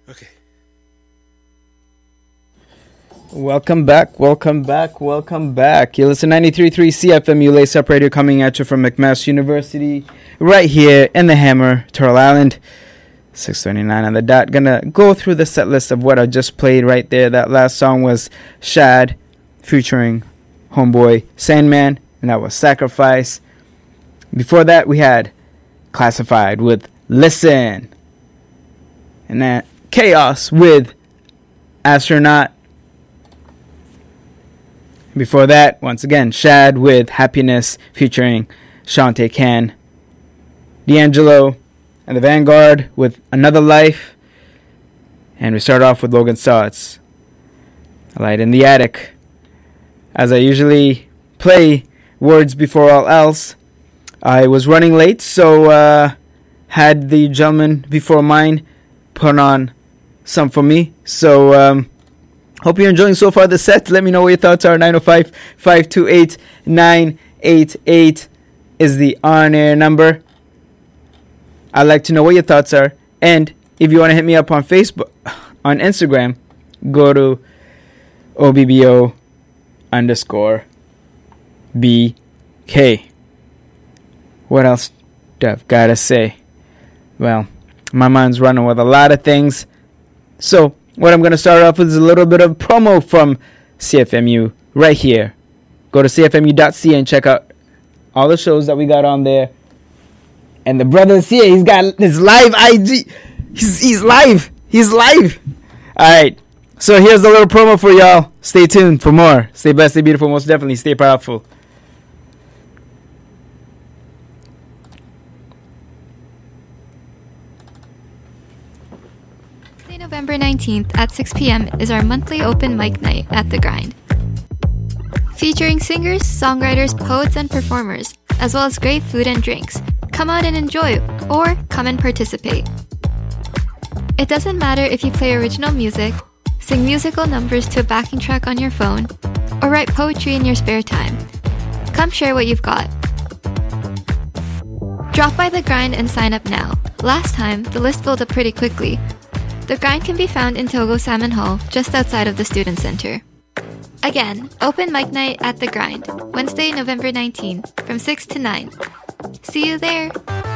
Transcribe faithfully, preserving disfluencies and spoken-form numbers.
Okay. Welcome back, welcome back, welcome back. You listen to ninety-three point three C F M U Lace Up Radio coming at you from McMaster University right here in the Hammer, Turtle Island. six twenty-nine on the dot. Gonna go through the set list of what I just played right there. That last song was Shad featuring Homeboy Sandman, and that was Sacrifice. Before that, we had Classified with Listen. And then Chaos with Astronaut. Before that, once again, Shad with Happiness featuring Shantae Khan. D'Angelo and the Vanguard with Another Life. And we start off with Logan Stotts, A Light in the Attic. As I usually play Words Before All Else, I was running late, so uh, had the gentleman before mine put on some for me. So, um, hope you're enjoying so far the set. Let me know what your thoughts are. nine oh five, five two eight, nine eight eight is the on-air number. I'd like to know what your thoughts are. And if you want to hit me up on Facebook, on Instagram, go to O B B O underscore B K. What else do I've got to say? Well, my mind's running with a lot of things. So, what I'm going to start off with is a little bit of promo from C F M U right here. Go to C F M U dot C A and check out all the shows that we got on there. And the brother's here. He's got his live I G. He's, he's live. He's live. All right. So here's a little promo for y'all. Stay tuned for more. Stay blessed, stay beautiful, most definitely stay powerful. November nineteenth at six p.m. is our monthly open mic night at The Grind. Featuring singers, songwriters, poets, and performers, as well as great food and drinks. Come out and enjoy, or come and participate. It doesn't matter if you play original music, sing musical numbers to a backing track on your phone, or write poetry in your spare time. Come share what you've got. Drop by The Grind and sign up now. Last time, the list filled up pretty quickly. The Grind can be found in Togo Salmon Hall, just outside of the Student Center. Again, open mic night at The Grind, Wednesday, November nineteenth, from six to nine. See you there!